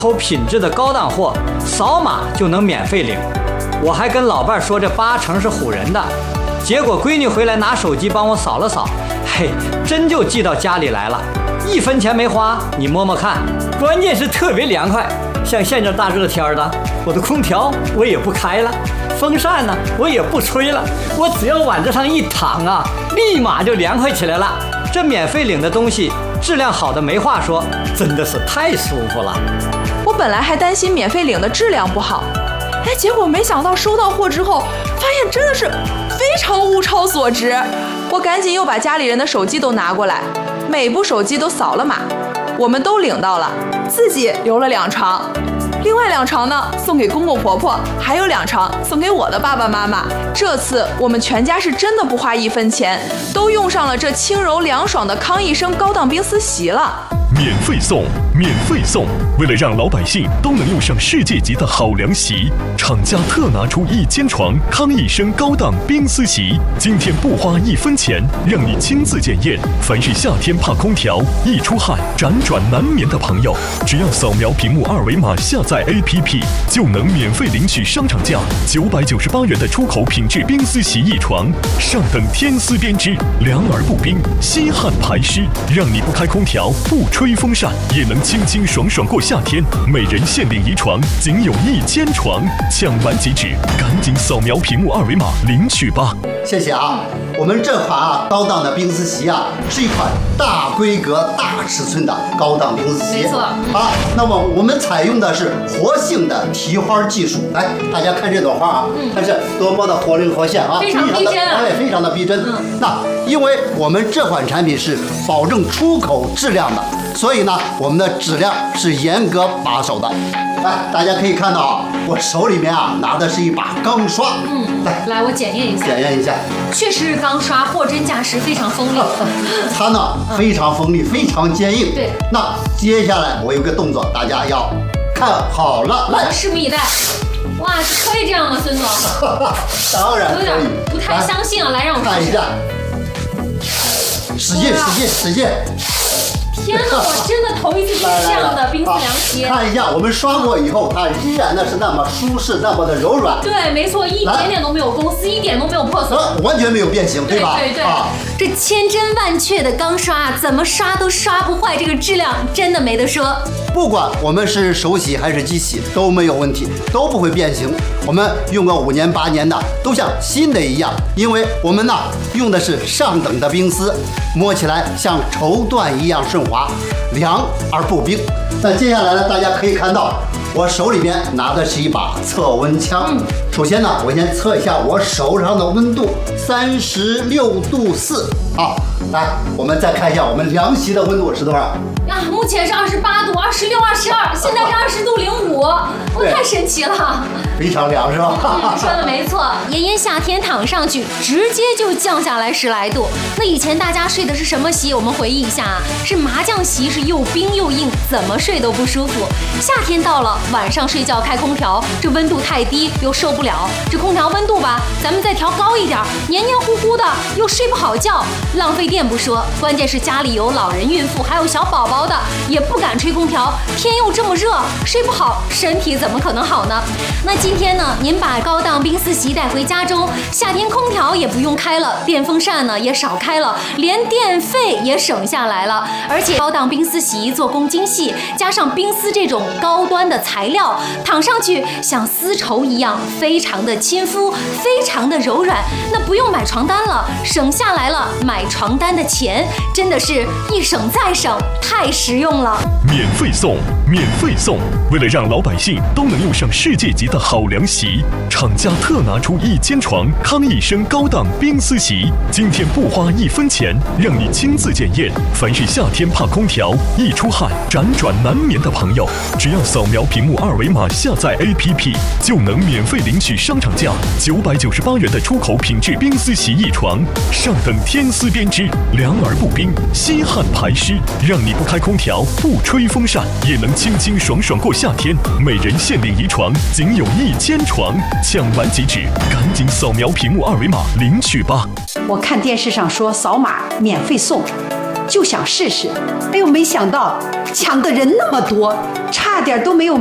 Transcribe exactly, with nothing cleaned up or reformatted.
口品质的高档货，扫码就能免费领。我还跟老伴说这八成是唬人的，结果闺女回来拿手机帮我扫了扫，嘿，真就寄到家里来了，一分钱没花，你摸摸看。关键是特别凉快，像现在大热天的，我的空调我也不开了，风扇呢我也不吹了，我只要往这上一躺啊，立马就凉快起来了。这免费领的东西质量好的没话说，真的是太舒服了。 我本来还担心免费领的质量不好，哎，结果没想到收到货之后，发现真的是非常物超所值。我赶紧又把家里人的手机都拿过来，每部手机都扫了码，我们都领到了，自己留了两床，另外两床呢送给公公婆婆，还有两床送给我的爸爸妈妈。这次我们全家是真的不花一分钱，都用上了这轻柔凉爽的康益生高档冰丝席了。 免费送，免费送！为了让老百姓都能用上世界级的好凉席，厂家特拿出一千床康益生高档冰丝席，今天不花一分钱，让你亲自检验。凡是夏天怕空调、易出汗、辗转难眠的朋友，只要扫描屏幕二维码下载 A P P， 就能免费领取商场价九百九十八元的出口品质冰丝席一床，上等天丝编织，凉而不冰，吸汗排湿，让你不开空调、不吹风扇也能清清爽爽过夏天。每人限领一床，仅有一千床，抢完即止，赶紧扫描屏幕二维码领取吧。 谢谢啊，我们这款啊高档的冰丝席啊，是一款大规格、大尺寸的高档冰丝席。 没错啊， 那么我们采用的是活性的提花技术。来，大家看这朵花啊，嗯、看是多么的活灵活现啊， 非常逼真， 哎，非常的逼真。嗯、那因为我们这款产品是保证出口质量的，所以呢，我们的质量是严格把守的。来，大家可以看到啊，我手里面啊拿的是一把钢刷。 嗯，来，来，我检验一下。 检验一下。 确实是钢刷，货真价实，非常锋利。 它呢非常锋利，非常坚硬。 对。 那接下来我有个动作，大家要看好了，来， 拭目以待。哇，可以这样吗，孙总？ 当然可以。 有点不太相信啊，来让我看一下。使劲，使劲，使劲！ 天哪，我真的头一次见这样的冰丝凉席。 看一下，我们刷过以后，它依然的是那么舒适，那么的柔软。 对，没错，一点点都没有公司，一点都没有破损， 完全没有变形，对吧？ 对对对。 啊， 这千真万确的钢刷，怎么刷都刷不坏，这个质量真的没得说。 不管我们是手洗还是机洗都没有问题，都不会变形。我们用个五年八年的，都像新的一样，因为我们呢用的是上等的冰丝，摸起来像绸缎一样顺滑，凉而不冰。那接下来呢，大家可以看到我手里面拿的是一把测温枪。嗯、首先呢，我先测一下我手上的温度，三十六度四。好，来，我们再看一下我们凉席的温度是多少？ 啊，目前是二十八度、二十六、二十二，现在是二十度零五，我太神奇了， 非常凉是吧？ 嗯，说的没错，炎炎夏天躺上去，直接就降下来十来度。那以前大家睡的是什么席？我们回忆一下啊，是麻将席，是又冰又硬，怎么睡都不舒服。夏天到了，晚上睡觉开空调，这温度太低又受不了，这空调温度吧，咱们再调高一点，黏黏糊糊的又睡不好觉，浪费电不说，关键是家里有老人、孕妇还有小宝宝的，也不敢吹空调，天又这么热，睡不好，身体怎么可能好呢？那今天呢，您把高档冰丝席带回家中，夏天空调也不用开了，电风扇呢也少开了，连电费也省下来了。而且高档冰丝席做工精细，加上冰丝这种高端的材料，躺上去像丝绸一样，非常的亲肤，非常的柔软。那不用买床单了，省下来了买床单的钱，真的是一省再省，太实用了。 免费送，免费送！为了让老百姓都能用上世界级的好凉席，厂家特拿出一千床康益生高档冰丝席，今天不花一分钱，让你亲自检验。凡是夏天怕空调、易出汗、辗转难眠的朋友，只要扫描屏幕二维码下载 A P P， 就能免费领取商场价九百九十八元的出口品质冰丝席一床，上等天丝编织，凉而不冰，吸汗排湿，让你不开空调、不吹风扇也能清清爽爽过夏天。每人限领一床，仅有一千床，抢完即止，赶紧扫描屏幕二维码领取吧。 我看电视上说扫码免费送， 就想试试，哎呦，没想到抢的人那么多，差点都没有